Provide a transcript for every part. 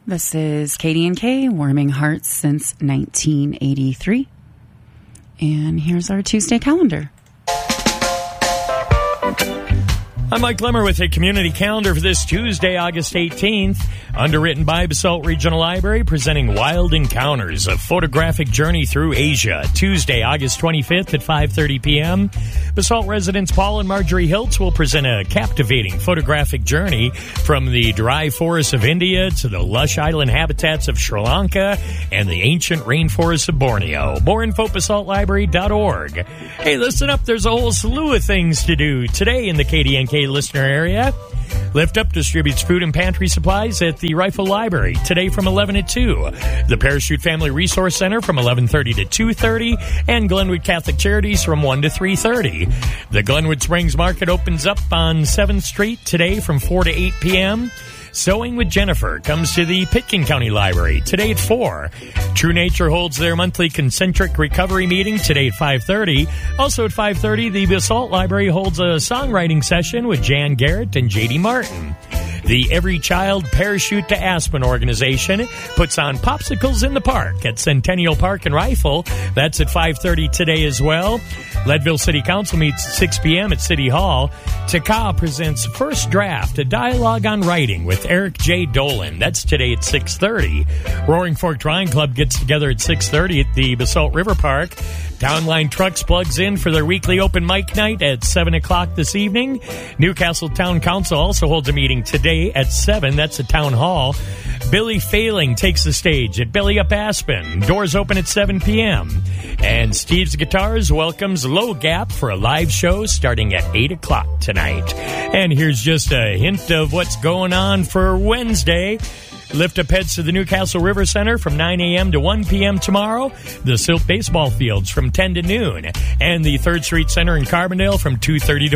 This is KDNK, warming hearts since 1983. And here's our Tuesday calendar. I'm Mike Lemmer with a community calendar for this Tuesday, August 18th. Underwritten by Basalt Regional Library, presenting Wild Encounters, a photographic journey through Asia. Tuesday, August 25th at 5:30 p.m. Basalt residents Paul and Marjorie Hiltz will present a captivating photographic journey from the dry forests of India to the lush island habitats of Sri Lanka and the ancient rainforests of Borneo. More info at basaltlibrary.org. Hey, listen up. There's a whole slew of things to do today in the KDNK listener area. Lift Up distributes food and pantry supplies at the Rifle Library today from 11 to 2. The Parachute Family Resource Center from 11:30 to 2:30, and Glenwood Catholic Charities from 1 to 3:30. The Glenwood Springs Market opens up on 7th Street today from 4 to 8 p.m. Sewing with Jennifer comes to the Pitkin County Library today at 4. True Nature holds their monthly concentric recovery meeting today at 5:30. Also at 5:30, the Basalt Library holds a songwriting session with Jan Garrett and J.D. Martin. The Every Child Parachute to Aspen organization puts on Popsicles in the Park at Centennial Park and Rifle. That's at 5:30 today as well. Leadville City Council meets at 6 p.m. at City Hall. TACA presents First Draft, a dialogue on writing with Eric J. Dolan. That's today at 6:30. Roaring Fork Drawing Club gets together at 6:30 at the Basalt River Park. Downline Trucks plugs in for their weekly open mic night at 7 o'clock this evening. Newcastle Town Council also holds a meeting today at 7. That's at Town Hall. Billy Failing takes the stage at Belly Up Aspen. Doors open at 7 p.m. And Steve's Guitars welcomes Low Gap for a live show starting at 8 o'clock tonight. And here's just a hint of what's going on for Wednesday. Lift Up heads to the Newcastle River Center from 9 a.m. to 1 p.m. tomorrow. The Silt Baseball Fields from 10 to noon. And the 3rd Street Center in Carbondale from 2:30 to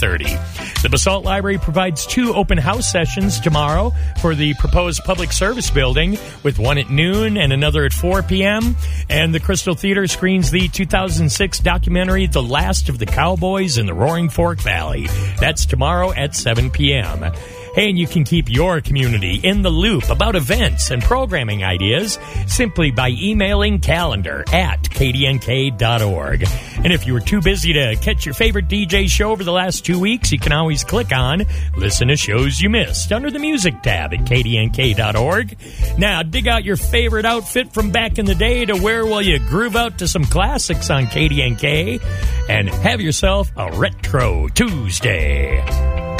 4:30. The Basalt Library provides 2 open house sessions tomorrow for the proposed public service building, with one at noon and another at 4 p.m. And the Crystal Theater screens the 2006 documentary The Last of the Cowboys in the Roaring Fork Valley. That's tomorrow at 7 p.m. Hey, and you can keep your community in the loop about events and programming ideas simply by emailing calendar@kdnk.org. And if you were too busy to catch your favorite DJ show over the last 2 weeks, you can always click on Listen to Shows You Missed under the Music tab at kdnk.org. Now, dig out your favorite outfit from back in the day to wear while you groove out to some classics on KDNK, and have yourself a Retro Tuesday.